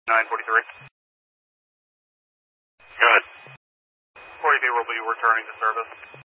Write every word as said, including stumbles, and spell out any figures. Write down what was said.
nine forty-three. Go ahead. forty-three will be returning to service.